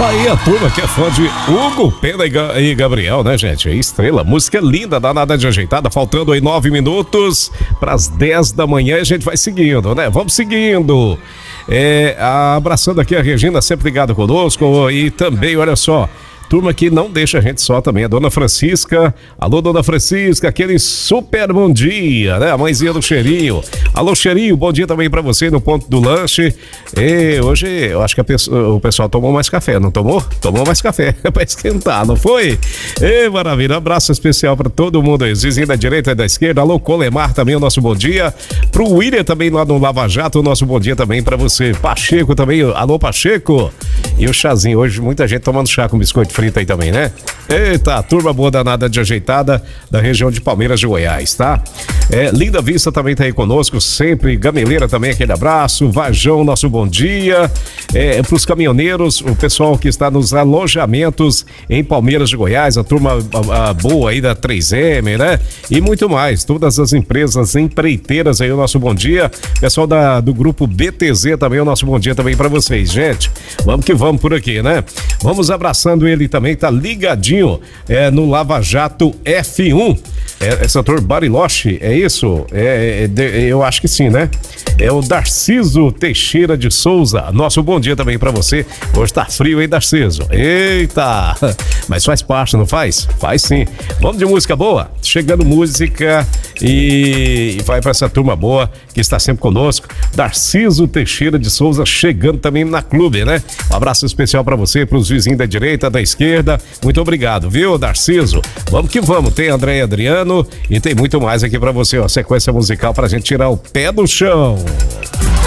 Aí a turma que é fã de Hugo, Pena e Gabriel, né, gente? Estrela, música linda, danada de ajeitada, faltando aí 9 minutos para as 10 da manhã e a gente vai seguindo, né? Vamos seguindo. Abraçando aqui a Regina, sempre ligada conosco e também, olha só, turma que não deixa a gente só também, a Dona Francisca. Alô, Dona Francisca, aquele super bom dia, né? A mãezinha do Cheirinho. Alô, Cheirinho, bom dia também pra você no ponto do lanche. Hoje eu acho que o pessoal tomou mais café, não tomou? Tomou mais café pra esquentar, não foi? Maravilha, um abraço especial pra todo mundo aí, vizinho da direita e da esquerda. Alô, Colemar também, o nosso bom dia. Pro William também lá no Lava Jato, o nosso bom dia também pra você. Pacheco também, alô, Pacheco. E o chazinho, hoje muita gente tomando chá com biscoito frito aí também, né? Eita, turma boa danada de ajeitada da região de Palmeiras de Goiás, tá? Linda Vista também tá aí conosco, sempre. Gameleira também, aquele abraço. Vajão, nosso bom dia. Pros caminhoneiros, o pessoal que está nos alojamentos em Palmeiras de Goiás, a turma boa aí da 3M, né? E muito mais, todas as empresas empreiteiras aí, o nosso bom dia. Pessoal do grupo BTZ também, o nosso bom dia também pra vocês, gente. Vamos que vamos por aqui, né? Vamos abraçando ele também, tá ligadinho no Lava Jato F1. Setor Bariloche, é isso? Eu acho que sim, né? É o Darciso Teixeira de Souza. Nosso bom dia também pra você. Hoje tá frio, hein, Darciso? Eita! Mas faz parte, não faz? Faz sim. Vamos de música boa? Chegando música e vai pra essa turma boa que está sempre conosco. Darciso Teixeira de Souza chegando também na clube, né? Um abraço especial pra você, pros vizinhos da direita, da esquerda. Muito obrigado, viu, Darciso? Vamos que vamos. Tem André e Adriano e tem muito mais aqui pra você, ó. Sequência musical pra gente tirar o pé do chão.